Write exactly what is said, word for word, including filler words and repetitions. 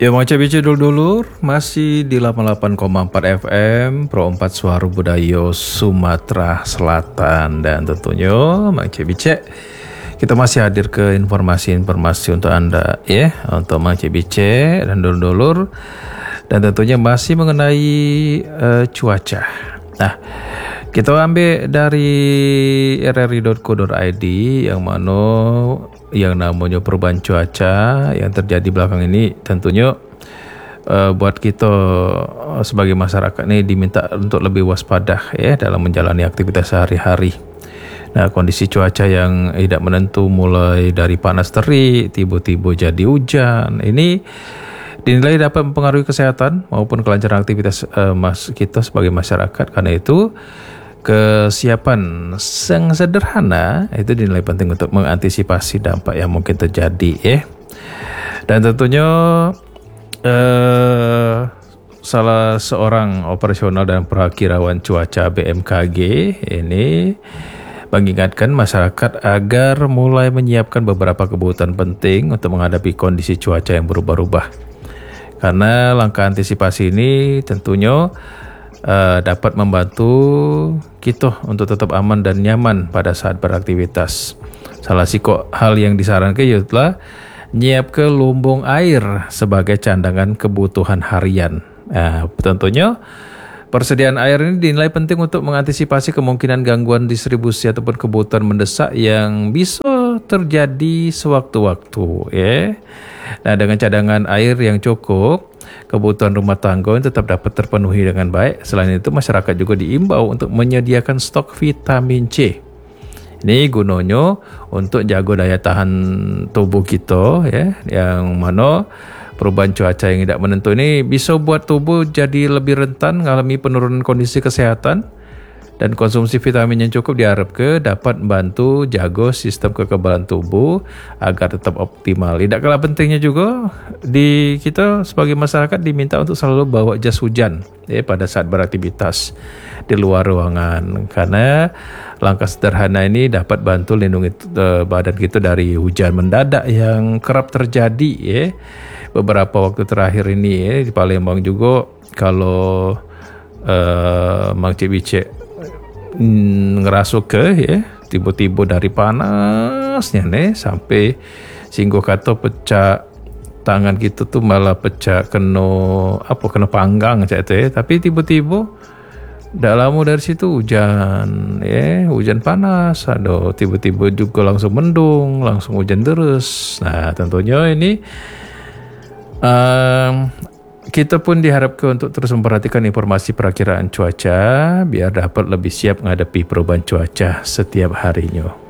Ya mau bici dulur-dulur masih di delapan puluh delapan koma empat F M Pro empat Suara Budaya Sumatera Selatan, dan tentunya Mang Bice kita masih hadir ke informasi-informasi untuk Anda ya, untuk Mang Bice dan dulur-dulur, dan tentunya masih mengenai uh, cuaca. Nah, kita ambil dari r r i dot co dot i d yang mana yang namanya perubahan cuaca yang terjadi belakang ini tentunya uh, buat kita uh, sebagai masyarakat ini diminta untuk lebih waspada ya dalam menjalani aktivitas sehari-hari. Nah, kondisi cuaca yang tidak menentu mulai dari panas terik, tiba-tiba jadi hujan, ini dinilai dapat mempengaruhi kesehatan maupun kelancaran aktivitas uh, mas kita sebagai masyarakat. Karena itu kesiapan yang sederhana itu dinilai penting untuk mengantisipasi dampak yang mungkin terjadi ya. Dan tentunya eh, salah seorang operasional dan perakirawan cuaca B M K G ini mengingatkan masyarakat agar mulai menyiapkan beberapa kebutuhan penting untuk menghadapi kondisi cuaca yang berubah-ubah. Karena langkah antisipasi ini tentunya Uh, dapat membantu kita untuk tetap aman dan nyaman pada saat beraktivitas. Salah satu hal yang disarankan ialah nyiap ke lumbung air sebagai cadangan kebutuhan harian. Nah, tentunya persediaan air ini dinilai penting untuk mengantisipasi kemungkinan gangguan distribusi ataupun kebutuhan mendesak yang bisa terjadi sewaktu-waktu ya. Nah, dengan cadangan air yang cukup, kebutuhan rumah tangga tetap dapat terpenuhi dengan baik. Selain itu, masyarakat juga diimbau untuk menyediakan stok vitamin C. Ini gunanya untuk jaga daya tahan tubuh kita ya, yang mana perubahan cuaca yang tidak menentu ini bisa buat tubuh jadi lebih rentan mengalami penurunan kondisi kesehatan. Dan konsumsi vitamin yang cukup diharapkan dapat membantu jaga sistem kekebalan tubuh agar tetap optimal. Tidak kalah pentingnya juga di kita sebagai masyarakat diminta untuk selalu bawa jas hujan ya, pada saat beraktivitas di luar ruangan. Karena langkah sederhana ini dapat bantu lindungi uh, badan kita dari hujan mendadak yang kerap terjadi ya. Beberapa waktu terakhir ini ya, di Palembang juga kalau uh, Mang Bice ngerasuk ke ya, tiba-tiba dari panasnya nih sampai singgo kata pecah tangan kita tuh malah pecah kena apa kena panggang cak ya. Tapi tiba-tiba dak lama dari situ hujan ya, hujan panas, aduh tiba-tiba juga langsung mendung, langsung hujan terus. Nah, tentunya ini um, kita pun diharapkan untuk terus memperhatikan informasi perakiraan cuaca biar dapat lebih siap menghadapi perubahan cuaca setiap harinya.